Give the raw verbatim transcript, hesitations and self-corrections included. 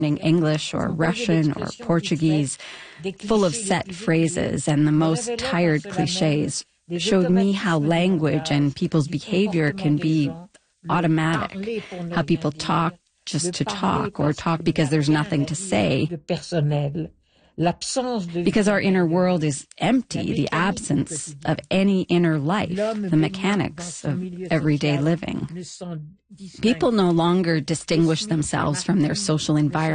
English or Russian or Portuguese, full of set phrases and the most tired cliches, showed me how language and people's behavior can be automatic, how people talk just to talk or talk because there's nothing to say, because our inner world is empty, the absence of any inner life, the mechanics of everyday living. People no longer distinguish themselves from their social environment